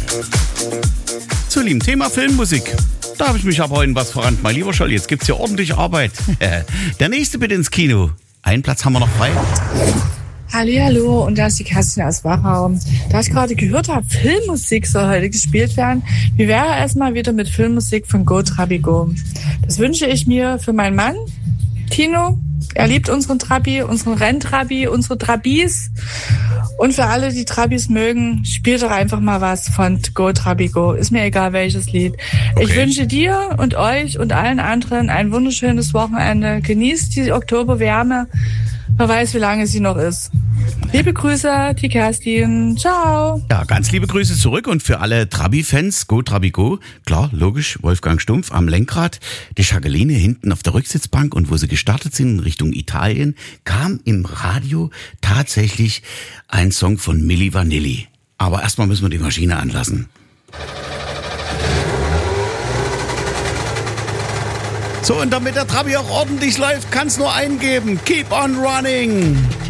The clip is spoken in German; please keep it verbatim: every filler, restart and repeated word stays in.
Zu lieben Thema Filmmusik. Da habe ich mich aber in was verrannt, mein lieber Scholl. Jetzt gibt's hier ordentlich Arbeit. Der nächste bitte ins Kino. Einen Platz haben wir noch frei. Hallihallo, und da ist die Kerstin aus Wachau. Da ich gerade gehört habe, Filmmusik soll heute gespielt werden, wie wäre es mal wieder mit Filmmusik von Go Trabi Go? Das wünsche ich mir für meinen Mann, Tino. Er liebt unseren Trabi, unseren Renntrabi, unsere Trabis. Und für alle, die Trabis mögen, spielt doch einfach mal was von Go Trabi Go. Ist mir egal, welches Lied. Okay. Ich wünsche dir und euch und allen anderen ein wunderschönes Wochenende. Genießt die Oktoberwärme. Wer weiß, wie lange sie noch ist. Liebe Grüße, die Kerstin. Ciao. Ja, ganz liebe Grüße zurück und für alle Trabi-Fans, Go Trabi Go. Klar, logisch, Wolfgang Stumpf am Lenkrad, die Jacqueline hinten auf der Rücksitzbank, und wo sie gestartet sind in Richtung Italien, kam im Radio tatsächlich ein Song von Milli Vanilli. Aber erstmal müssen wir die Maschine anlassen. So, und damit der Trabi auch ordentlich läuft, kann's nur eingeben. Keep on running.